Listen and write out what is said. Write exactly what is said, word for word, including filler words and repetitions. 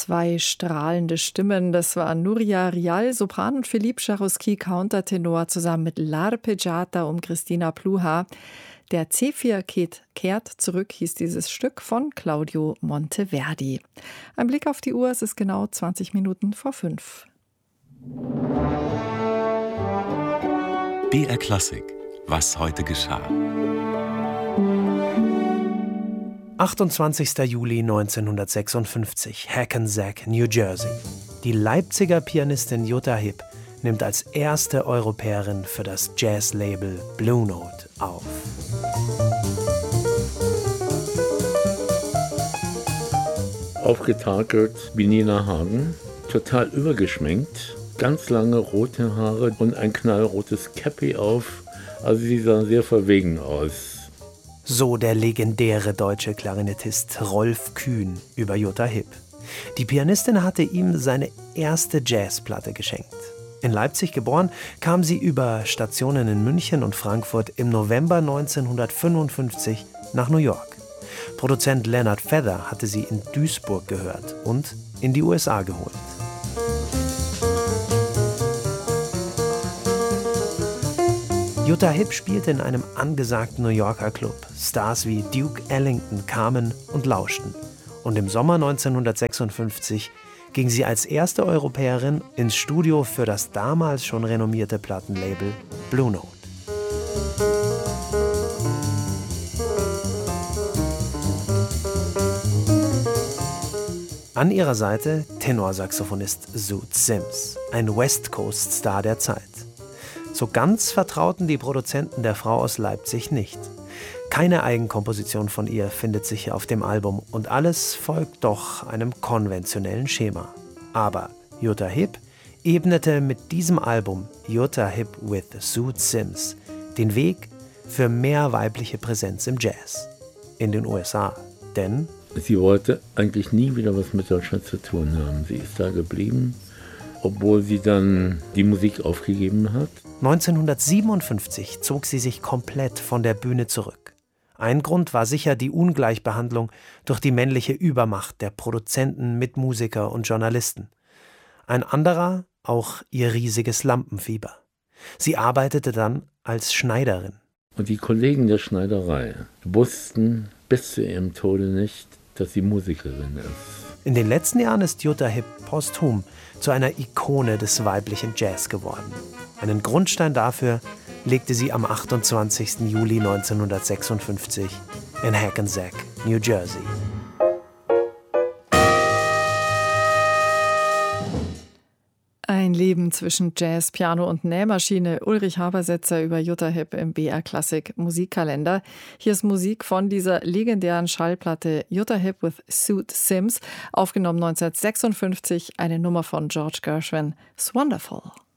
Zwei strahlende Stimmen, das waren Nuria Rial, Sopran, und Philippe Jarouski, Countertenor, zusammen mit L'Arpeggiata um Christina Pluha. Der C vier kehrt zurück, hieß dieses Stück von Claudio Monteverdi. Ein Blick auf die Uhr, es ist genau zwanzig Minuten vor fünf. B R Klassik, was heute geschah. achtundzwanzigster Juli neunzehnhundertsechsundfünfzig, Hackensack, New Jersey. Die Leipziger Pianistin Jutta Hipp nimmt als erste Europäerin für das Jazzlabel Blue Note auf. Aufgetakelt wie Nina Hagen, total übergeschminkt, ganz lange rote Haare und ein knallrotes Cappy auf. Also sie sah sehr verwegen aus. So der legendäre deutsche Klarinettist Rolf Kühn über Jutta Hipp. Die Pianistin hatte ihm seine erste Jazzplatte geschenkt. In Leipzig geboren, kam sie über Stationen in München und Frankfurt im November neunzehnhundertfünfundfünfzig nach New York. Produzent Leonard Feather hatte sie in Duisburg gehört und in die U S A geholt. Jutta Hipp spielte in einem angesagten New Yorker Club. Stars wie Duke Ellington kamen und lauschten. Und im Sommer neunzehnhundertsechsundfünfzig ging sie als erste Europäerin ins Studio für das damals schon renommierte Plattenlabel Blue Note. An ihrer Seite Tenorsaxophonist Zoot Sims, ein West Coast Star der Zeit. So ganz vertrauten die Produzenten der Frau aus Leipzig nicht. Keine Eigenkomposition von ihr findet sich hier auf dem Album und alles folgt doch einem konventionellen Schema. Aber Jutta Hipp ebnete mit diesem Album Jutta Hipp with Zoot Sims den Weg für mehr weibliche Präsenz im Jazz in den U S A. Denn sie wollte eigentlich nie wieder was mit Deutschland zu tun haben. Sie ist da geblieben, obwohl sie dann die Musik aufgegeben hat. neunzehnhundertsiebenundfünfzig zog sie sich komplett von der Bühne zurück. Ein Grund war sicher die Ungleichbehandlung durch die männliche Übermacht der Produzenten, Mitmusiker und Journalisten. Ein anderer, auch ihr riesiges Lampenfieber. Sie arbeitete dann als Schneiderin. Und die Kollegen der Schneiderei wussten bis zu ihrem Tode nicht, dass sie Musikerin ist. In den letzten Jahren ist Jutta Hipp posthum zu einer Ikone des weiblichen Jazz geworden. Einen Grundstein dafür legte sie am achtundzwanzigsten Juli neunzehnhundertsechsundfünfzig in Hackensack, New Jersey. Ein Leben zwischen Jazz, Piano und Nähmaschine. Ulrich Habersetzer über Jutta Hipp im B R Klassik Musikkalender. Hier ist Musik von dieser legendären Schallplatte Jutta Hipp with Zoot Sims, aufgenommen neunzehnhundertsechsundfünfzig, eine Nummer von George Gershwin. It's Wonderful.